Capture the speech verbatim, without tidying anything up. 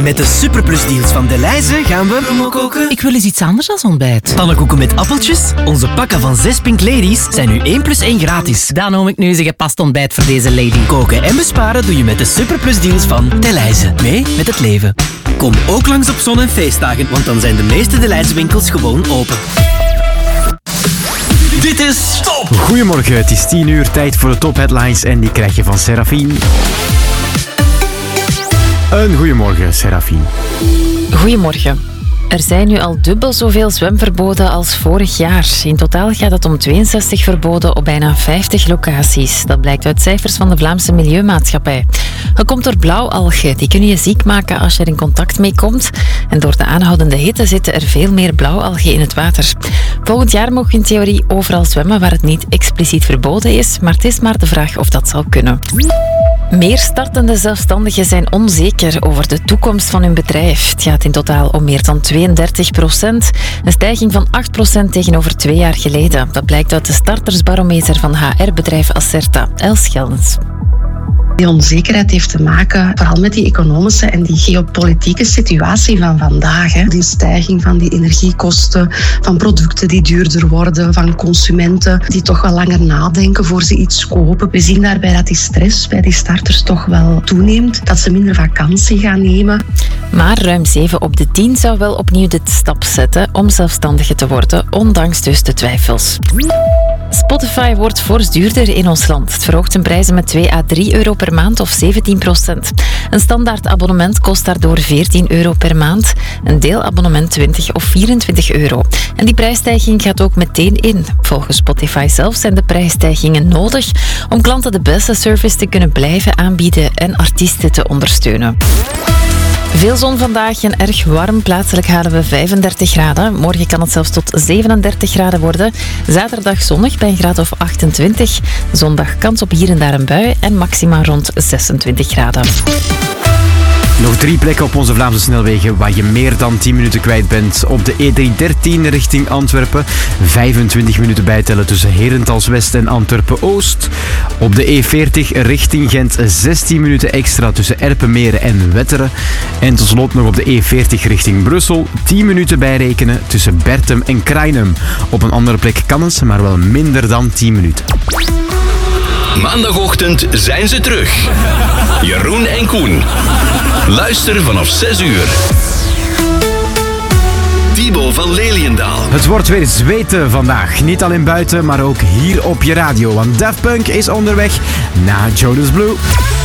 Met de Superplus deals van Delhaize gaan we promo koken. Ik wil eens iets anders dan ontbijt. Pannenkoeken met appeltjes. Onze pakken van zes Pink Ladies zijn nu één plus één gratis. Dan noem ik nu eens een gepast ontbijt voor deze lady. Koken en besparen doe je met de Superplus deals van Delhaize. Mee met het leven. Kom ook langs op zon- en feestdagen, want dan zijn de meeste Delhaize winkels gewoon open. Dit is Top! Goedemorgen, het is tien uur, tijd voor de top-headlines en die krijg je van Serafine. Een goedemorgen, Serafine. Goedemorgen. Er zijn nu al dubbel zoveel zwemverboden als vorig jaar. In totaal gaat het om tweeënzestig verboden op bijna vijftig locaties. Dat blijkt uit cijfers van de Vlaamse Milieumaatschappij. Het komt door blauwalgen. Die kunnen je ziek maken als je er in contact mee komt. En door de aanhoudende hitte zitten er veel meer blauwalgen in het water. Volgend jaar mag je in theorie overal zwemmen waar het niet expliciet verboden is. Maar het is maar de vraag of dat zal kunnen. Meer startende zelfstandigen zijn onzeker over de toekomst van hun bedrijf. Het gaat in totaal om meer dan tweeëndertig procent. Een stijging van acht procent tegenover twee jaar geleden. Dat blijkt uit de startersbarometer van H R-bedrijf Acerta. Els Scheldens. Die onzekerheid heeft te maken vooral met die economische en die geopolitieke situatie van vandaag. Hè. Die stijging van die energiekosten, van producten die duurder worden, van consumenten die toch wel langer nadenken voor ze iets kopen. We zien daarbij dat die stress bij die starters toch wel toeneemt, dat ze minder vakantie gaan nemen. Maar ruim zeven op de tien zou wel opnieuw de stap zetten om zelfstandige te worden, ondanks dus de twijfels. Spotify wordt fors duurder in ons land. Het verhoogt zijn prijzen met twee à drie euro per maand of zeventien procent. Een standaard abonnement kost daardoor veertien euro per maand. Een deelabonnement twintig of vierentwintig euro. En die prijsstijging gaat ook meteen in. Volgens Spotify zelf zijn de prijsstijgingen nodig om klanten de beste service te kunnen blijven aanbieden en artiesten te ondersteunen. Veel zon vandaag en erg warm. Plaatselijk halen we vijfendertig graden. Morgen kan het zelfs tot zevenendertig graden worden. Zaterdag zonnig bij een graad of achtentwintig. Zondag kans op hier en daar een bui en maxima rond zesentwintig graden. Nog drie plekken op onze Vlaamse snelwegen waar je meer dan tien minuten kwijt bent. Op de E driehonderddertien richting Antwerpen. vijfentwintig minuten bijtellen tussen Herentals West en Antwerpen Oost. Op de E veertig richting Gent zestien minuten extra tussen Erpenmeren en Wetteren. En tot slot nog op de E veertig richting Brussel. tien minuten bijrekenen tussen Bertem en Krainem. Op een andere plek kan het, maar wel minder dan tien minuten. Maandagochtend zijn ze terug. Jeroen en Koen. Luister vanaf zes uur. Thibaut van Leliendaal. Het wordt weer zweten vandaag. Niet alleen buiten, maar ook hier op je radio. Want Daft Punk is onderweg naar Jonas Blue.